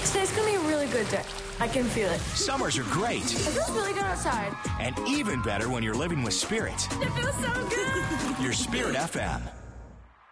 Today's gonna be a really good day. I can feel it. Summers are great. It feels really good outside. And even better when you're living with Spirit. It feels so good. Your Spirit FM.